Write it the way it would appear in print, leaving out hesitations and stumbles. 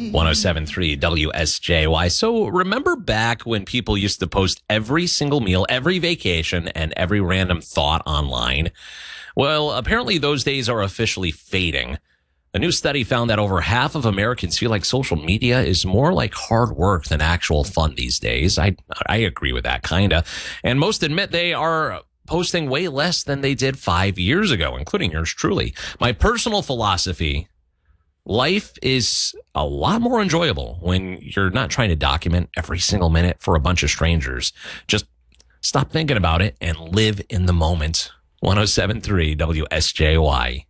107.3 WSJY. So remember back when people used to post every single meal, every vacation, and every random thought online? Well, apparently those days are officially fading. A new study found that over half of Americans feel like social media is more like hard work than actual fun these days. I agree with that, kind of. And most admit they are posting way less than they did 5 years ago, including yours truly. My personal philosophy: life is a lot more enjoyable when you're not trying to document every single minute for a bunch of strangers. Just stop thinking about it and live in the moment. 107.3 WSJY.